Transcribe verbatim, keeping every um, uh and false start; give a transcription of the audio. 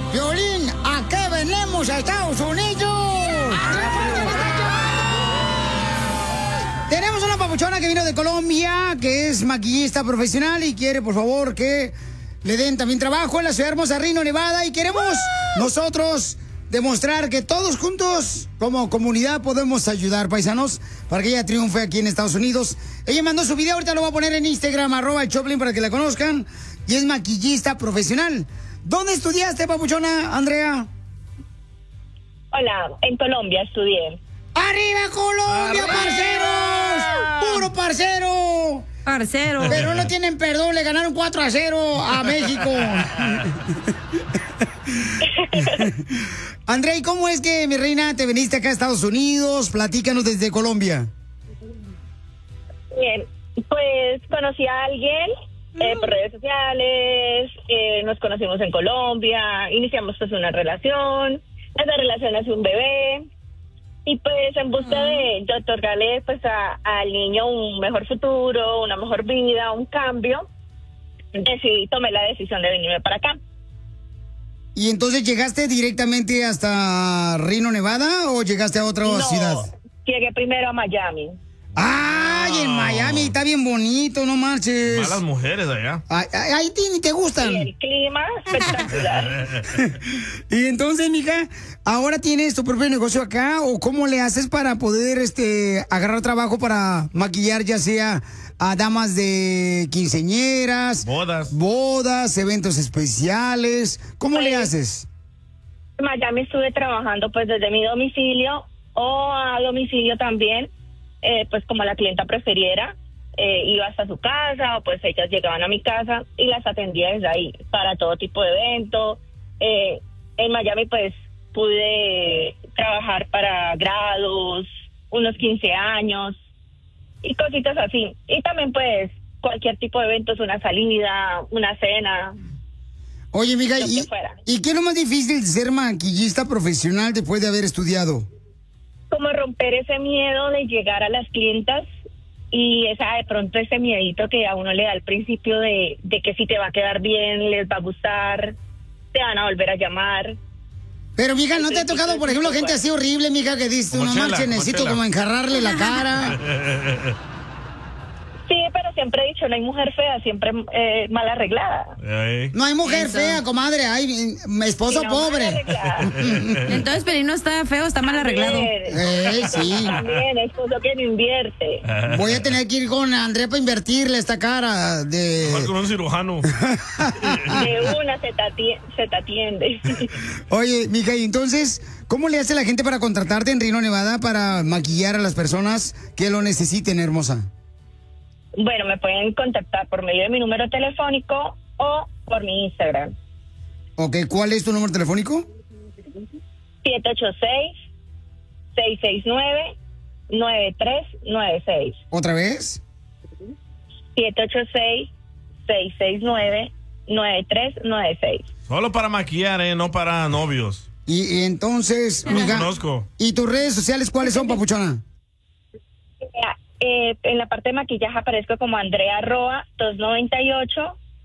Piolín, ¿a qué venimos a Estados Unidos? Tenemos una papuchona que vino de Colombia, que es maquillista profesional y quiere, por favor, que le den también trabajo en la ciudad hermosa de Reno, Nevada. Y queremos nosotros demostrar que todos juntos, como comunidad, podemos ayudar, paisanos, para que ella triunfe aquí en Estados Unidos. Ella mandó su video, ahorita lo voy a poner en Instagram, arroba el Choplin, para que la conozcan. Y es maquillista profesional. ¿Dónde estudiaste, papuchona, Andrea? Hola, en Colombia estudié. ¡Arriba Colombia, ¡arriba, parceros! ¡Puro parcero! Parcero. Pero no tienen perdón, le ganaron cuatro a cero a México. Andrea, ¿y cómo es que, mi reina, te viniste acá a Estados Unidos? Platícanos desde Colombia. Bien, pues conocí a alguien eh, por redes sociales, eh, nos conocimos en Colombia, iniciamos pues una relación, esa relación nació un bebé. Y pues en busca de, de otorgarle pues a, al niño un mejor futuro, una mejor vida, un cambio, decidí, tomé la decisión de venirme para acá. ¿Y entonces llegaste directamente hasta Reno, Nevada, o llegaste a otra no, ciudad? Llegué primero a Miami. ¡Ay, en Miami! Está bien bonito, no marches. Malas mujeres allá. Ay, ay, ahí te, te gustan. Y el clima espectacular. Y entonces, mija, ¿ahora tienes tu propio negocio acá o cómo le haces para poder este agarrar trabajo para maquillar, ya sea a damas de quinceañeras, bodas, bodas, eventos especiales? ¿Cómo pues, le haces? En Miami estuve trabajando pues desde mi domicilio o a domicilio también. Eh, pues como la clienta preferiera, eh, iba hasta su casa o pues ellas llegaban a mi casa y las atendía desde ahí para todo tipo de evento. Eh, en Miami pues pude trabajar para grados, unos quince años y cositas así. Y también pues cualquier tipo de eventos, una salida, una cena. Oye, amiga, ¿y, ¿y qué es lo más difícil de ser maquillista profesional después de haber estudiado? Como romper ese miedo de llegar a las clientas y esa de pronto ese miedito que a uno le da al principio de, de que si te va a quedar bien, les va a gustar, te van a volver a llamar. Pero, mija, ¿no te ha tocado, por ejemplo, gente así horrible, mija, que dice, no marche, necesito como enjarrarle la cara? Sí, pero siempre he dicho, no hay mujer fea, siempre eh, mal arreglada. Ay. No hay mujer Eso. fea, comadre, hay esposo no, pobre. Entonces, Pelín no está feo, está mal arreglado. Eh, sí. También, esposo que no invierte. Voy a tener que ir con Andrea para invertirle esta cara de... Vas con un cirujano. De una se te, atiende, se te atiende. Oye, mija, y entonces, ¿cómo le hace la gente para contratarte en Reno, Nevada para maquillar a las personas que lo necesiten, hermosa? Bueno, me pueden contactar por medio de mi número telefónico o por mi Instagram. Ok, ¿cuál es tu número telefónico? siete ocho seis, seis seis nueve, nueve tres nueve seis. ¿Otra vez? siete ocho seis, seis seis nueve, nueve tres nueve seis. Solo para maquillar, ¿eh? No para novios. Y, y entonces, no mija, conozco. ¿Y tus redes sociales cuáles son, papuchona? Eh, en la parte de maquillaje aparezco como Andrea Roa dos noventa y ocho